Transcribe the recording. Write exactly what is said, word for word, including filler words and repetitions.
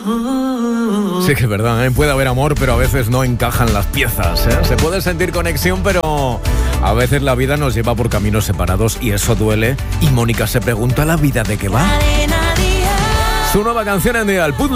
Sí que es verdad, ¿eh? Puede haber amor, pero a veces no encajan las piezas, ¿eh? Se puede sentir conexión, pero a veces la vida nos lleva por caminos separados y eso duele. Y Mónica se pregunta, ¿la vida de qué va? Su nueva canción en Día al Puzzle.